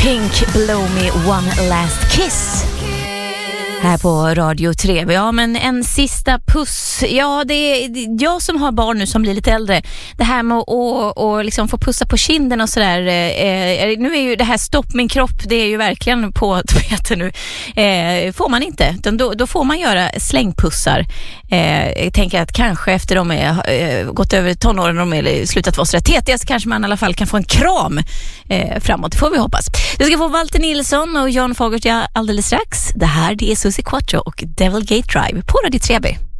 Pink, Blow Me One Last Kiss. Här på Radio 3. Ja, men en sista puss. Ja, det är jag som har barn nu som blir lite äldre. Det här med att liksom få pussa på kinden och sådär. Nu är ju det här stopp min kropp, det är ju verkligen på tapeten nu. Får man inte. Då får man göra slängpussar. Jag tänker att kanske efter de är gått över tonåren och de är slutat vara så tetiga, så kanske man i alla fall kan få en kram framåt. Det får vi hoppas. Du ska få Walter Nilsson och Jan Fagertja alldeles strax. Det här det är Susie Quattro och Devil Gate Drive på Radio 3B.